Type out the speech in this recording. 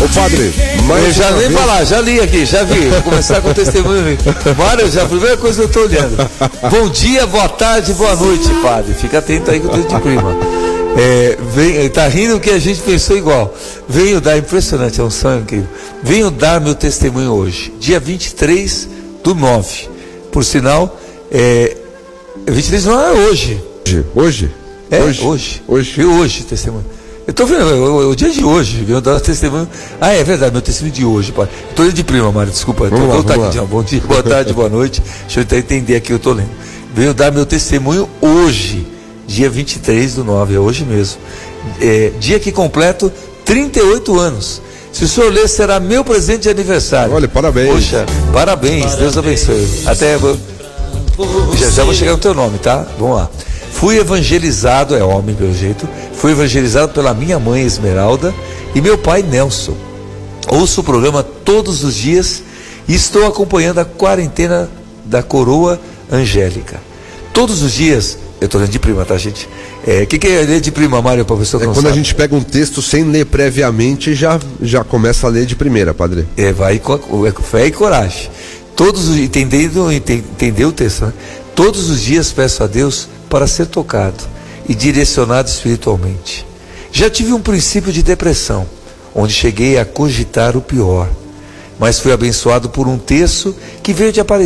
Ô padre, eu já nem falar, já li aqui, já vi. Vou começar com o testemunho. Mário, já a primeira coisa que eu estou olhando. Bom dia, boa tarde, boa noite, padre. Fica atento aí que eu estou de prima. Tá rindo que a gente pensou igual. Venho dar, impressionante, é um sonho incrível. Venho dar meu testemunho hoje, dia 23/9. Por sinal, 23 não é hoje. Hoje? Hoje, testemunho. Eu tô vendo, o dia de hoje, venho dar testemunho. Ah, é verdade, meu testemunho de hoje, pai. Tô lendo de prima, Mário, desculpa. Vamos lá. Bom dia, boa tarde, boa noite. Deixa eu tentar entender aqui, eu tô lendo. Venho dar meu testemunho hoje, dia 23/9, é hoje mesmo. Dia que completo 38 anos. Se o senhor ler, será meu presente de aniversário. Olha, parabéns. Poxa, parabéns, Deus abençoe. Até já vou chegar no teu nome, tá? Vamos lá. Fui evangelizado, é homem pelo jeito, fui evangelizado pela minha mãe Esmeralda e meu pai Nelson. Ouço o programa todos os dias e estou acompanhando a quarentena da Coroa Angélica. Todos os dias, eu estou lendo de prima, tá, gente? O que é ler de prima, Mário, para a pessoa que não quando sabe? A gente pega um texto sem ler previamente, já começa a ler de primeira, padre. Vai com fé e coragem. Entendeu o texto, né? Todos os dias peço a Deus para ser tocado e direcionado espiritualmente. Já tive um princípio de depressão, onde cheguei a cogitar o pior, mas fui abençoado por um texto que veio de aparecer